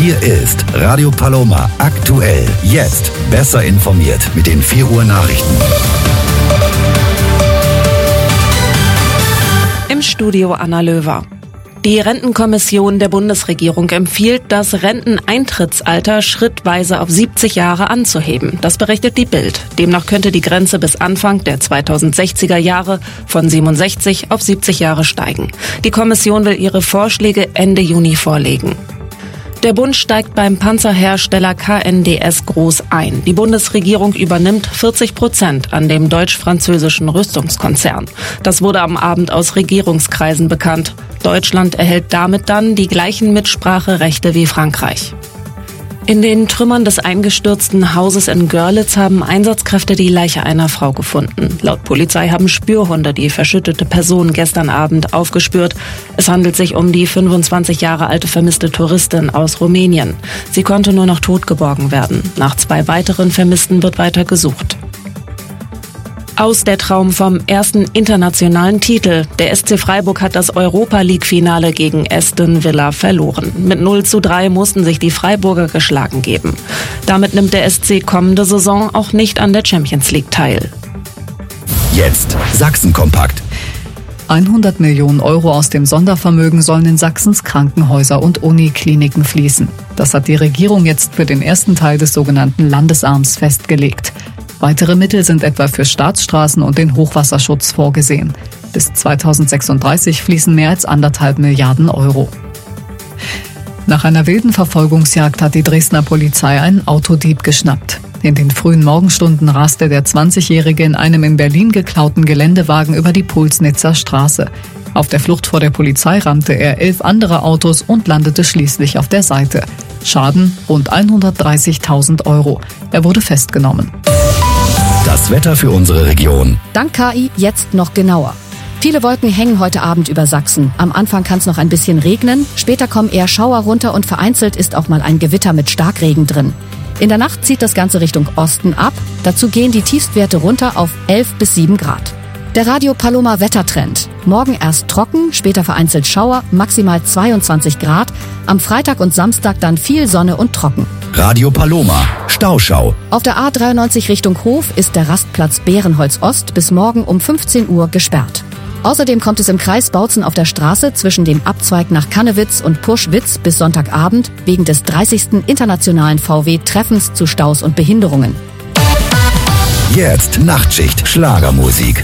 Hier ist Radio Paloma aktuell. Jetzt besser informiert mit den 4 Uhr Nachrichten. Im Studio Anna Löwer. Die Rentenkommission der Bundesregierung empfiehlt, das Renteneintrittsalter schrittweise auf 70 Jahre anzuheben. Das berichtet die Bild. Demnach könnte die Grenze bis Anfang der 2060er Jahre von 67 auf 70 Jahre steigen. Die Kommission will ihre Vorschläge Ende Juni vorlegen. Der Bund steigt beim Panzerhersteller KNDS groß ein. Die Bundesregierung übernimmt 40% an dem deutsch-französischen Rüstungskonzern. Das wurde am Abend aus Regierungskreisen bekannt. Deutschland erhält damit dann die gleichen Mitspracherechte wie Frankreich. In den Trümmern des eingestürzten Hauses in Görlitz haben Einsatzkräfte die Leiche einer Frau gefunden. Laut Polizei haben Spürhunde die verschüttete Person gestern Abend aufgespürt. Es handelt sich um die 25 Jahre alte vermisste Touristin aus Rumänien. Sie konnte nur noch tot geborgen werden. Nach 2 weiteren Vermissten wird weiter gesucht. Aus der Traum vom ersten internationalen Titel. Der SC Freiburg hat das Europa-League-Finale gegen Aston Villa verloren. Mit 0:3 mussten sich die Freiburger geschlagen geben. Damit nimmt der SC kommende Saison auch nicht an der Champions League teil. Jetzt Sachsen-Kompakt. 100 Millionen Euro aus dem Sondervermögen sollen in Sachsens Krankenhäuser und Unikliniken fließen. Das hat die Regierung jetzt für den ersten Teil des sogenannten Landesarms festgelegt. Weitere Mittel sind etwa für Staatsstraßen und den Hochwasserschutz vorgesehen. Bis 2036 fließen mehr als 1,5 Milliarden Euro. Nach einer wilden Verfolgungsjagd hat die Dresdner Polizei einen Autodieb geschnappt. In den frühen Morgenstunden raste der 20-Jährige in einem in Berlin geklauten Geländewagen über die Pulsnitzer Straße. Auf der Flucht vor der Polizei rammte er 11 andere Autos und landete schließlich auf der Seite. Schaden rund 130.000 Euro. Er wurde festgenommen. Das Wetter für unsere Region. Dank KI jetzt noch genauer. Viele Wolken hängen heute Abend über Sachsen. Am Anfang kann es noch ein bisschen regnen, später kommen eher Schauer runter und vereinzelt ist auch mal ein Gewitter mit Starkregen drin. In der Nacht zieht das Ganze Richtung Osten ab. Dazu gehen die Tiefstwerte runter auf 11 bis 7 Grad. Der Radio Paloma Wettertrend. Morgen erst trocken, später vereinzelt Schauer, maximal 22 Grad. Am Freitag und Samstag dann viel Sonne und trocken. Radio Paloma, Stauschau. Auf der A93 Richtung Hof ist der Rastplatz Bärenholz Ost bis morgen um 15 Uhr gesperrt. Außerdem kommt es im Kreis Bautzen auf der Straße zwischen dem Abzweig nach Kannewitz und Puschwitz bis Sonntagabend wegen des 30. internationalen VW-Treffens zu Staus und Behinderungen. Jetzt Nachtschicht, Schlagermusik.